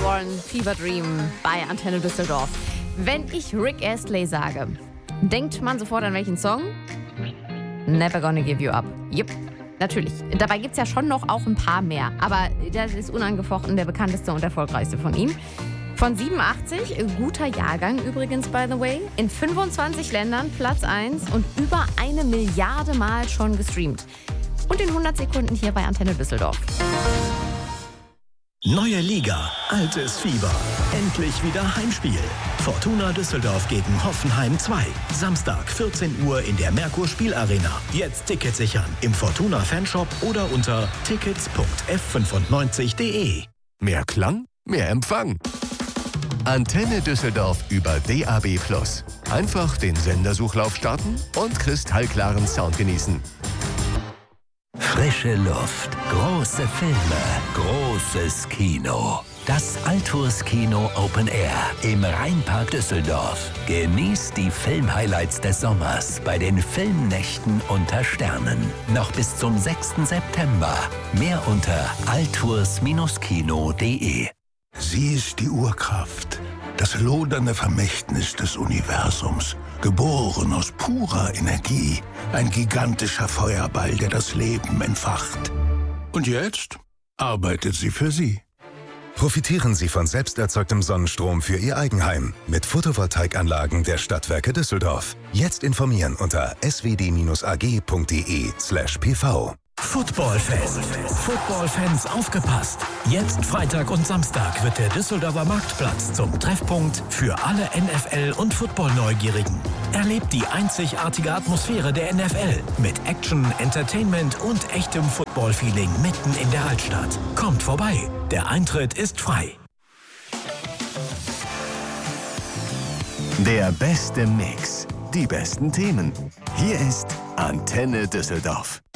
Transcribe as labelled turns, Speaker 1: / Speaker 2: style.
Speaker 1: Warren, Fever Dream bei Antenne Düsseldorf. Wenn ich Rick Astley sage, denkt man sofort an welchen Song? Never Gonna Give You Up. Yep, natürlich. Dabei gibt es ja schon noch auch ein paar mehr. Aber das ist unangefochten der bekannteste und erfolgreichste von ihm. Von 87, guter Jahrgang übrigens, by the way. In 25 Ländern Platz 1 und über 1 Milliarde Mal schon gestreamt. Und in 100 Sekunden hier bei Antenne Düsseldorf.
Speaker 2: Neue Liga, altes Fieber. Endlich wieder Heimspiel. Fortuna Düsseldorf gegen Hoffenheim 2. Samstag 14 Uhr in der Merkur Spielarena. Jetzt Tickets sichern im Fortuna Fanshop oder unter tickets.f95.de.
Speaker 3: Mehr Klang, mehr Empfang. Antenne Düsseldorf über DAB+. Einfach den Sendersuchlauf starten und kristallklaren Sound genießen.
Speaker 4: Frische Luft, große Filme, großes Kino. Das Altours Kino Open Air im Rheinpark Düsseldorf. Genießt die Filmhighlights des Sommers bei den Filmnächten unter Sternen. Noch bis zum 6. September. Mehr unter altours-kino.de.
Speaker 5: Sie ist die Urkraft, das lodernde Vermächtnis des Universums, geboren aus purer Energie, ein gigantischer Feuerball, der das Leben entfacht. Und jetzt arbeitet sie für Sie.
Speaker 6: Profitieren Sie von selbsterzeugtem Sonnenstrom für Ihr Eigenheim mit Photovoltaikanlagen der Stadtwerke Düsseldorf. Jetzt informieren unter swd-ag.de/pv.
Speaker 7: Footballfans, aufgepasst! Jetzt Freitag und Samstag wird der Düsseldorfer Marktplatz zum Treffpunkt für alle NFL- und Football-Neugierigen. Erlebt die einzigartige Atmosphäre der NFL mit Action, Entertainment und echtem Football-Feeling mitten in der Altstadt. Kommt vorbei, der Eintritt ist frei.
Speaker 3: Der beste Mix, die besten Themen. Hier ist Antenne Düsseldorf.